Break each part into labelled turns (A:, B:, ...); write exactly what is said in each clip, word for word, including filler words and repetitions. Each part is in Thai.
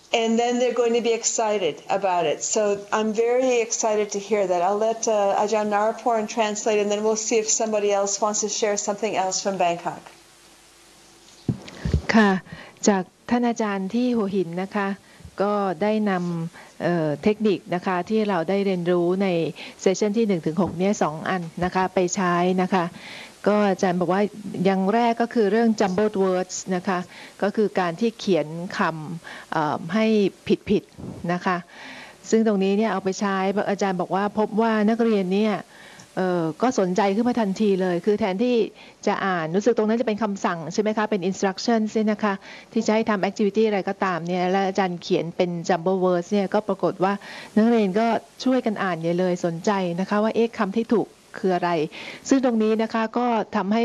A: and then they're going to be excited about it. So I'm very excited to hear that. I'll let uh, Ajahn Naraporn translate, and then we'll see if somebody else wants to share something else from Bangkok.
B: ค่ะจากท่านอาจารย์ที่หัวหินนะคะก็ได้นำเอ่อเทคนิคนะคะที่เราได้เรียนรู้ในเซสชันที่ หนึ่งถึงหก เนี่ยสองอันนะคะไปใช้นะคะก็อาจารย์บอกว่าอย่างแรกก็คือเรื่อง jumbled words นะคะก็คือการที่เขียนคำให้ผิดๆนะคะซึ่งตรงนี้เนี่ยเอาไปใช้อาจารย์บอกว่าพบว่านักเรียนเนี่ยเอ่อก็สนใจขึ้นมาทันทีเลยคือแทนที่จะอ่านรู้สึกตรงนั้นจะเป็นคำสั่งใช่ไหมคะเป็น instruction ใช่ไหมคะที่จะให้ทำ activity อะไรก็ตามเนี่ยแล้วอาจารย์เขียนเป็น jumble words เนี่ยก็ปรากฏว่านักเรียนก็ช่วยกันอ่านใหญ่เลยสนใจนะคะว่าเอ๊ะคำที่ถูกคืออะไรซึ่งตรงนี้นะคะก็ทำให้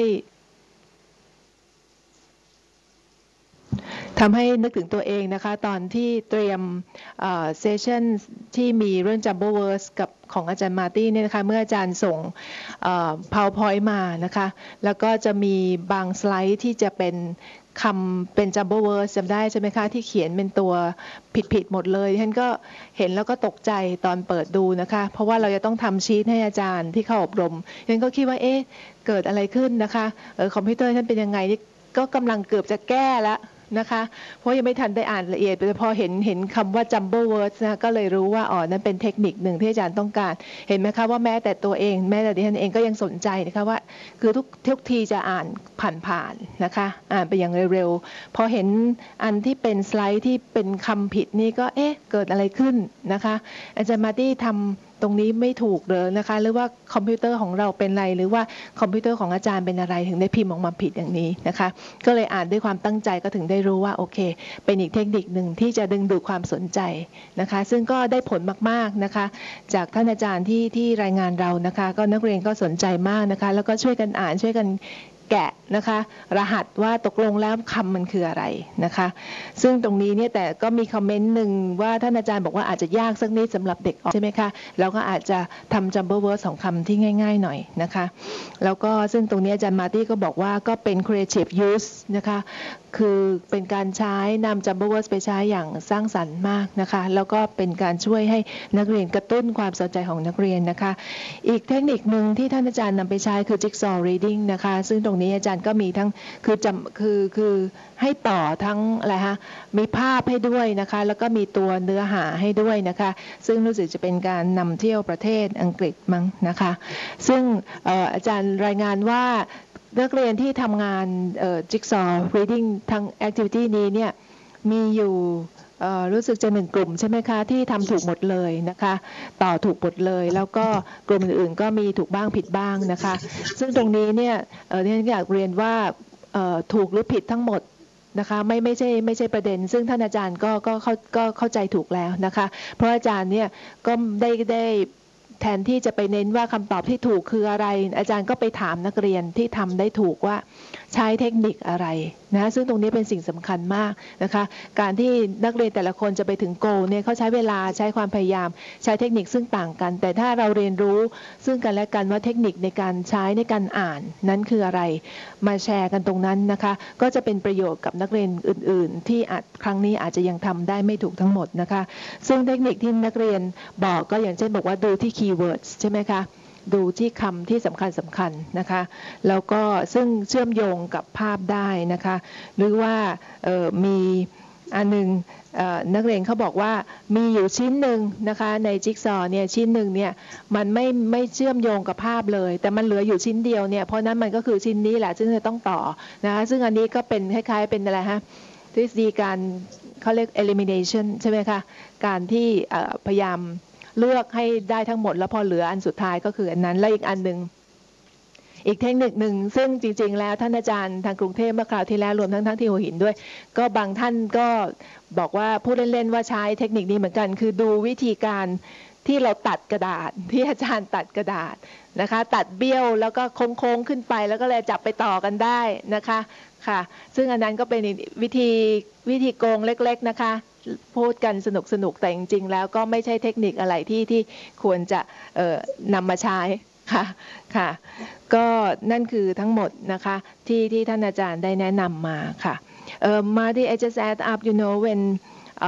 B: ทำให้นึกถึงตัวเองนะคะตอนที่เตรียมเซสชั่นที่มีเรื่อง jumble words กับของอาจารย์มาร์ตี้เนี่ยนะคะเมื่ออาจารย์ส่ง PowerPoint มานะคะแล้วก็จะมีบางสไลด์ที่จะเป็นคำเป็น jumble words จำได้ใช่ไหมคะที่เขียนเป็นตัวผิดๆหมดเลยท่านก็เห็นแล้วก็ตกใจตอนเปิดดูนะคะเพราะว่าเราจะต้องทำชีทให้อาจารย์ที่เข้าอบรมท่านก็คิดว่าเอ๊ะเกิดอะไรขึ้นนะคะเออคอมพิวเตอร์ท่านเป็นยังไงนี่ก็กำลังเกือบจะแก้แล้วนะคะเพราะยังไม่ทันได้อ่านละเอียดแต่พอเห็นเห็นคำว่า jumble words นะก็เลยรู้ว่าอ๋อนั่นเป็นเทคนิคหนึ่งที่อาจารย์ต้องการเห็นไหมคะว่าแม้แต่ตัวเองแม้แต่ดิฉันเองก็ยังสนใจนะคะว่าคือทุกทุกทีจะอ่านผ่านๆนะคะอ่านไปอย่างเร็วๆพอเห็นอันที่เป็นสไลด์ที่เป็นคำผิดนี่ก็เอ๊ะเกิดอะไรขึ้นนะคะอาจารย์มาร์ตี้ทำตรงนี้ไม่ถูกเลยนะคะหรือว่าคอมพิวเตอร์ของเราเป็นไรหรือว่าคอมพิวเตอร์ของอาจารย์เป็นอะไรถึงได้พิมพ์ออกมาผิดอย่างนี้นะคะก็เลยอ่านด้วยความตั้งใจก็ถึงได้รู้ว่าโอเคเป็นอีกเทคนิคหนึ่งที่จะดึงดูดความสนใจนะคะซึ่งก็ได้ผลมากๆนะคะจากท่านอาจารย์ที่ที่รายงานเรานะคะก็นักเรียนก็สนใจมากนะคะแล้วก็ช่วยกันอ่านช่วยกันแกะนะคะรหัสว่าตกลงแล้วคำมันคืออะไรนะคะซึ่งตรงนี้เนี่ยแต่ก็มีคอมเมนต์หนึ่งว่าท่านอาจารย์บอกว่าอาจจะยากสักนิดสำหรับเด็กใช่ไหมคะเราก็อาจจะทำ jumble words สองคำที่ง่ายๆหน่อยนะคะแล้วก็ซึ่งตรงนี้อาจารย์มาร์ตี้ก็บอกว่าก็เป็น creative use นะคะคือเป็นการใช้นำ jumble words ไปใช้อย่างสร้างสรรค์มากนะคะแล้วก็เป็นการช่วยให้นักเรียนกระตุ้นความสนใจของนักเรียนนะคะอีกเทคนิคหนึ่งที่ท่านอาจารย์นำไปใช้คือ jigsaw reading นะคะซึ่งตรงนี้อาจารย์ก็มีทั้งคือจำคือคือให้ต่อทั้งอะไรฮะมีภาพให้ด้วยนะคะแล้วก็มีตัวเนื้อหาให้ด้วยนะคะซึ่งรู้สึกจะเป็นการนำเที่ยวประเทศอังกฤษมั้งนะคะซึ่งอาจารย์รายงานว่านักเรียนที่ทำงาน jigsaw reading ทั้ง activity นี้เนี่ยมีอยู่รู้สึกจะหนึ่งกลุ่มใช่ไหมคะที่ทำถูกหมดเลยนะคะต่อถูกหมดเลยแล้วก็กลุ่มอื่นๆก็มีถูกบ้างผิดบ้างนะคะซึ่งตรงนี้เนี่ยดิฉันอยากเรียนว่าถูกหรือผิดทั้งหมดนะคะไม่ไม่ใช่ไม่ใช่ประเด็นซึ่งท่านอาจารย์ก็ก็เข้าก็เข้าใจถูกแล้วนะคะเพราะอาจารย์เนี่ยก็ได้ได้แทนที่จะไปเน้นว่าคำตอบที่ถูกคืออะไรอาจารย์ก็ไปถามนักเรียนที่ทำได้ถูกว่าใช้เทคนิคอะไรนะซึ่งตรงนี้เป็นสิ่งสำคัญมากนะคะการที่นักเรียนแต่ละคนจะไปถึงโกลเนี่ยเขาใช้เวลาใช้ความพยายามใช้เทคนิคซึ่งต่างกันแต่ถ้าเราเรียนรู้ซึ่งกันและกันว่าเทคนิคในการใช้ในการอ่านนั้นคืออะไรมาแชร์กันตรงนั้นนะคะก็จะเป็นประโยชน์กับนักเรียนอื่นๆที่อาจครั้งนี้อาจจะยังทำได้ไม่ถูกทั้งหมดนะคะซึ่งเทคนิคที่นักเรียนบอกก็อย่างเช่นบอกว่าดูที่คีย์เวิร์ดใช่ไหมคะดูที่คำที่สำคัญสำคัญนะคะแล้วก็ซึ่งเชื่อมโยงกับภาพได้นะคะหรือว่ามีอันหนึ่งนักเรียนเขาบอกว่ามีอยู่ชิ้นหนึ่งนะคะในจิ๊กซอว์เนี่ยชิ้นหนึ่งเนี่ยมันไม่ไม่เชื่อมโยงกับภาพเลยแต่มันเหลืออยู่ชิ้นเดียวเนี่ยเพราะนั้นมันก็คือชิ้นนี้แหละซึ่งจะต้องต่อนะคะซึ่งอันนี้ก็เป็นคล้ายๆเป็นอะไรฮะทฤษฎีการเขาเรียก elimination ใช่ไหมคะการที่พยายามเลือกให้ได้ทั้งหมดแล้วพอเหลืออันสุดท้ายก็คืออันนั้นและอีกอันหนึ่งอีกเทคนิคหนึ่งซึ่งจริงๆแล้วท่านอาจารย์ทางกรุงเทพเมื่อคราวที่แล้วรวมทั้งทั้งที่หัวหินด้วยก็บางท่านก็บอกว่าพูดเล่นๆว่าใช้เทคนิคนี้เหมือนกันคือดูวิธีการที่เราตัดกระดาษที่อาจารย์ตัดกระดาษนะคะตัดเบี้ยวแล้วก็โค้งๆขึ้นไปแล้วก็เลยจับไปต่อกันได้นะคะค่ะซึ่งอันนั้นก็เป็นวิธีวิธีโกงเล็กๆนะคะพูดกันสนุกสนุกแต่จริงๆแล้วก็ไม่ใช่เทคนิคอะไรที่ที่ควรจะเอ่อนำมาใช้ค่ะค่ะก็นั่นคือทั้งหมดนะคะที่ที่ท่านอาจารย์ได้แนะนำมาค่ะเอ่อ Marty I just add up you know when